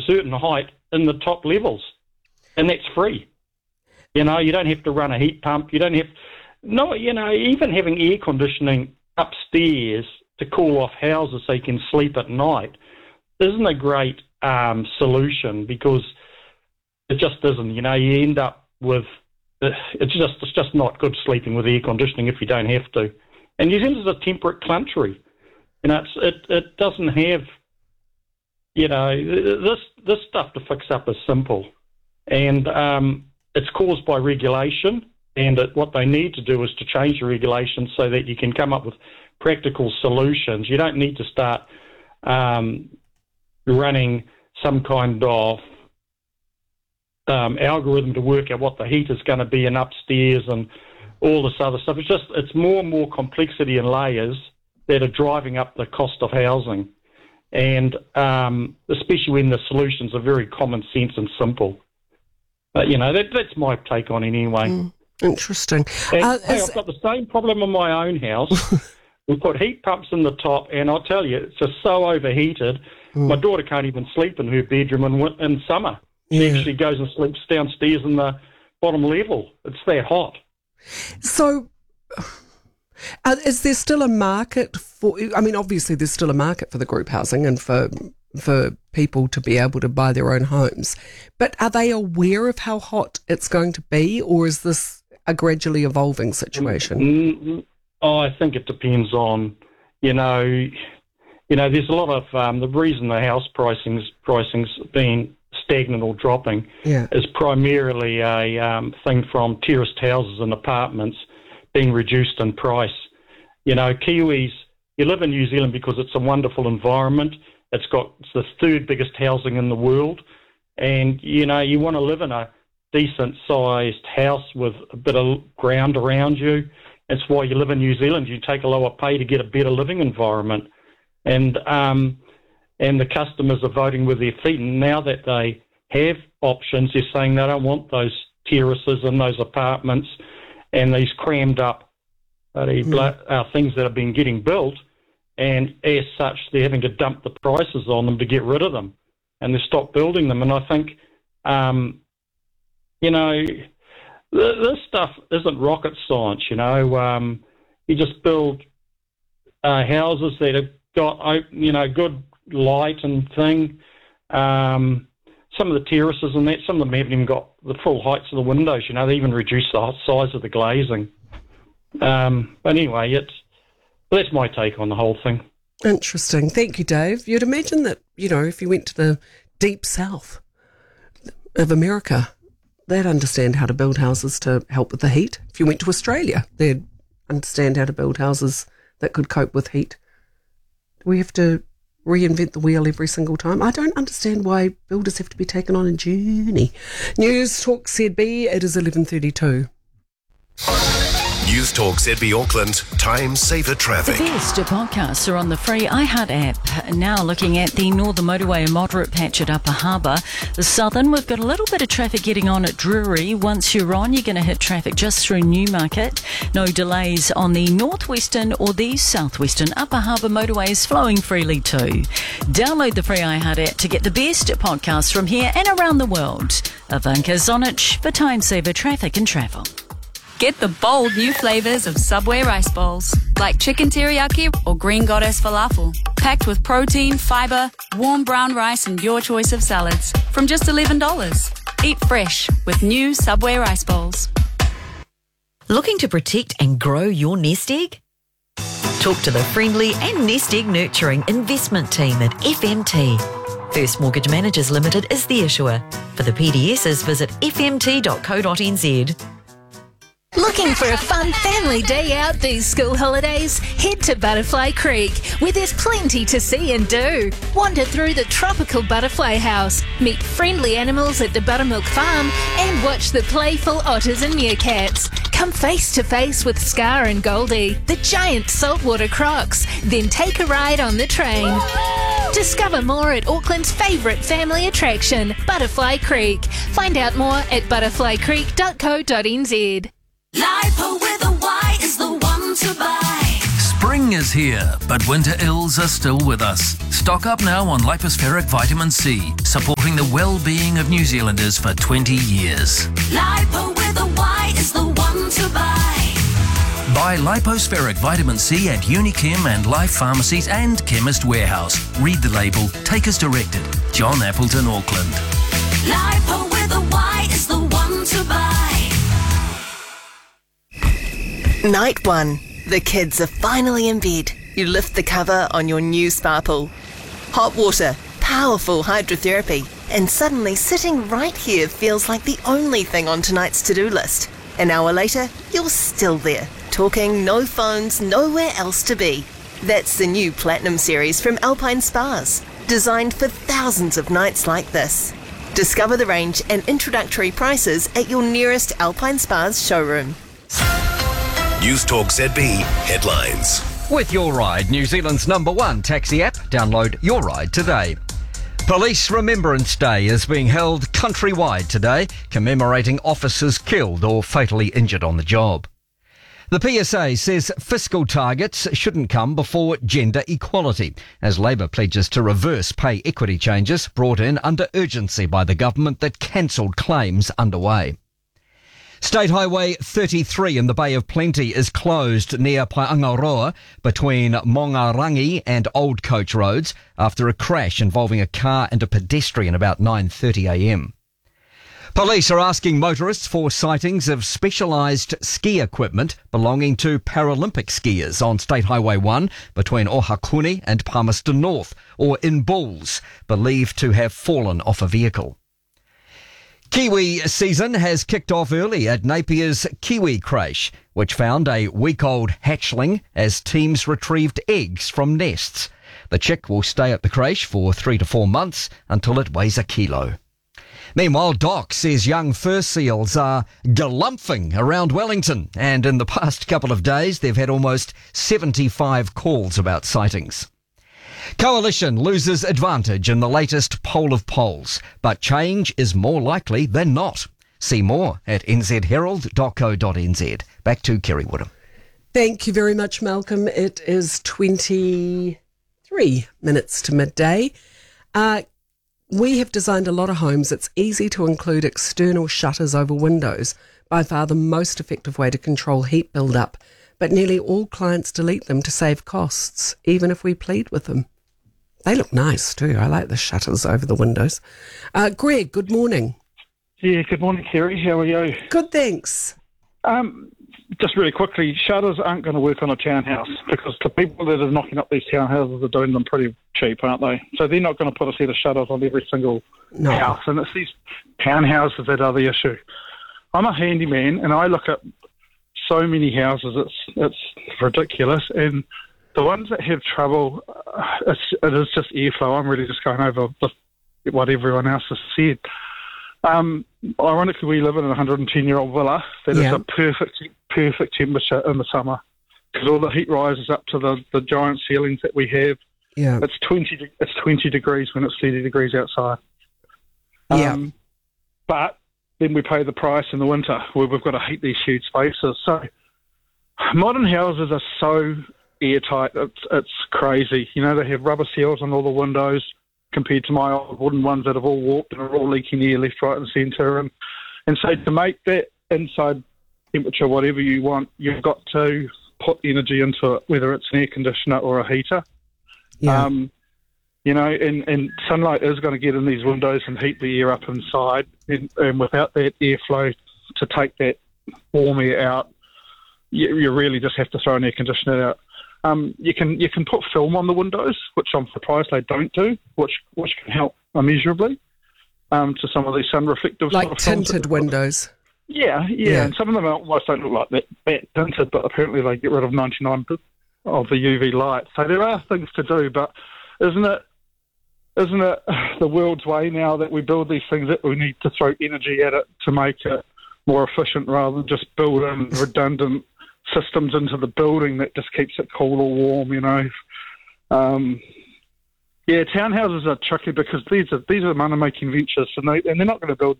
certain height in the top levels, and that's free. You don't have to run a heat pump. You don't have... No, even having air conditioning upstairs to cool off houses so you can sleep at night isn't a great solution, because it just isn't. You end up with... It's just not good sleeping with air conditioning if you don't have to. And New Zealand's a temperate country. It doesn't have... this stuff to fix up is simple. And it's caused by regulation, and what they need to do is to change the regulation so that you can come up with practical solutions. You don't need to start running some kind of algorithm to work out what the heat is going to be in upstairs and all this other stuff. It's more and more complexity and layers that are driving up the cost of housing, and especially when the solutions are very common sense and simple. But, that's my take on it anyway. Interesting. And, I've got the same problem in my own house. We put heat pumps in the top, and I'll tell you, it's just so overheated. My daughter can't even sleep in her bedroom in summer. She actually goes and sleeps downstairs in the bottom level. It's that hot. So, is there still a market for... obviously there's still a market for the group housing and for people to be able to buy their own homes. But are they aware of how hot it's going to be, or is this a gradually evolving situation? I think it depends on, there's a lot of... the reason the house pricing's been stagnant or dropping is primarily a thing from terraced houses and apartments being reduced in price. Kiwis, you live in New Zealand because it's a wonderful environment. It's the third biggest housing in the world, and you want to live in a decent-sized house with a bit of ground around you. That's why you live in New Zealand. You take a lower pay to get a better living environment, and the customers are voting with their feet. And now that they have options, they're saying they don't want those terraces and those apartments and these crammed up things that have been getting built. And as such, they're having to dump the prices on them to get rid of them, and they stop building them. And I think, this stuff isn't rocket science. You just build houses that have got, good light and thing. Some of the terraces and that, some of them haven't even got the full heights of the windows. They even reduce the size of the glazing. But anyway, that's my take on the whole thing. Interesting. Thank you, Dave. You'd imagine that, if you went to the deep south of America, they'd understand how to build houses to help with the heat. If you went to Australia, they'd understand how to build houses that could cope with heat. We have to reinvent the wheel every single time. I don't understand why builders have to be taken on a journey. News Talk ZB, it is 11:32. News Talk ZB Auckland, time saver traffic. The best podcasts are on the free iHeart app. Now looking at the Northern Motorway, a moderate patch at Upper Harbour. The Southern, we've got a little bit of traffic getting on at Drury. Once you're on, you're going to hit traffic just through Newmarket. No delays on the Northwestern or the Southwestern. Upper Harbour motorways flowing freely too. Download the free iHeart app to get the best podcasts from here and around the world. Ivanka Zonich for time saver traffic and travel. Get the bold new flavours of Subway rice bowls, like chicken teriyaki or green goddess falafel, packed with protein, fibre, warm brown rice and your choice of salads, from just $11. Eat fresh with new Subway rice bowls. Looking to protect and grow your nest egg? Talk to the friendly and nest egg nurturing investment team at FMT. First Mortgage Managers Limited is the issuer. For the PDSs, visit fmt.co.nz. Looking for a fun family day out these school holidays? Head to Butterfly Creek, where there's plenty to see and do. Wander through the tropical butterfly house, meet friendly animals at the Buttermilk Farm, and watch the playful otters and meerkats. Come face to face with Scar and Goldie, the giant saltwater crocs, then take a ride on the train. Discover more at Auckland's favourite family attraction, Butterfly Creek. Find out more at butterflycreek.co.nz. Lipo with a Y is the one to buy. Spring is here, but winter ills are still with us. Stock up now on lipospheric vitamin C, supporting the well-being of New Zealanders for 20 years. Lipo with a Y is the one to buy. Buy lipospheric vitamin C at Unichem and Life Pharmacies and Chemist Warehouse. Read the label. Take as directed. John Appleton, Auckland. Lipo with a Y is the one to buy. Night 1. The kids are finally in bed. You lift the cover on your new Sparkle. Hot water, powerful hydrotherapy, and suddenly sitting right here feels like the only thing on tonight's to-do list. An hour later, you're still there, talking, no phones, nowhere else to be. That's the new Platinum series from Alpine Spas, designed for thousands of nights like this. Discover the range and introductory prices at your nearest Alpine Spas showroom. News Talk ZB headlines. With Your Ride, New Zealand's #1 taxi app. Download Your Ride today. Police Remembrance Day is being held countrywide today, commemorating officers killed or fatally injured on the job. The PSA says fiscal targets shouldn't come before gender equality, as Labour pledges to reverse pay equity changes brought in under urgency by the government that cancelled claims underway. State Highway 33 in the Bay of Plenty is closed near Paengaroa between Mongarangi and Old Coach Roads after a crash involving a car and a pedestrian about 9:30am. Police are asking motorists for sightings of specialised ski equipment belonging to Paralympic skiers on State Highway 1 between Ohakune and Palmerston North, or in Bulls, believed to have fallen off a vehicle. Kiwi season has kicked off early at Napier's Kiwi Creche, which found a week-old hatchling as teams retrieved eggs from nests. The chick will stay at the creche for 3 to 4 months until it weighs a kilo. Meanwhile, Doc says young fur seals are galumphing around Wellington, and in the past couple of days they've had almost 75 calls about sightings. Coalition loses advantage in the latest poll of polls, but change is more likely than not. See more at nzherald.co.nz. Back to Kerry Woodham. Thank you very much, Malcolm. It is 23 minutes to midday. We have designed a lot of homes. It's easy to include external shutters over windows, by far the most effective way to control heat build-up. But nearly all clients delete them to save costs, even if we plead with them. They look nice too. I like the shutters over the windows. Greg, good morning. Yeah, good morning, Kerry. How are you? Good, thanks. Just really quickly, shutters aren't going to work on a townhouse because the people that are knocking up these townhouses are doing them pretty cheap, aren't they? So they're not going to put a set of shutters on every single house, and it's these townhouses that are the issue. I'm a handyman, and I look at so many houses, it's ridiculous, and the ones that have trouble, it is just airflow. I'm really just going over what everyone else has said. Ironically, we live in a 110-year-old villa that is a perfect temperature in the summer because all the heat rises up to the giant ceilings that we have. Yeah, it's 20 degrees when it's 30 degrees outside. But then we pay the price in the winter where we've got to heat these huge spaces. So modern houses are so airtight, it's crazy. You know, they have rubber seals on all the windows compared to my old wooden ones that have all warped and are all leaking air left, right and centre. And so to make that inside temperature whatever you want, you've got to put energy into it, whether it's an air conditioner or a heater. Yeah. You know, and sunlight is going to get in these windows and heat the air up inside. And without that airflow to take that warm air out, you really just have to throw an air conditioner out. You can put film on the windows, which I'm surprised they don't do, which can help immeasurably to some of these sun reflective like sort of tinted windows. Yeah, and some of them almost don't look like that tinted, but apparently they get rid of 99% of the UV light. So there are things to do, but isn't it the world's way now that we build these things that we need to throw energy at it to make it more efficient rather than just build in redundant systems into the building that just keeps it cool or warm, you know. Townhouses are tricky because these are money-making ventures, and they're not going to build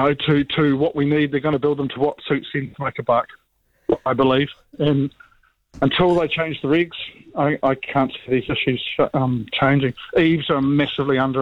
to what we need. They're going to build them to what suits them to make a buck, I believe. And until they change the regs, I can't see these issues changing. Eaves are massively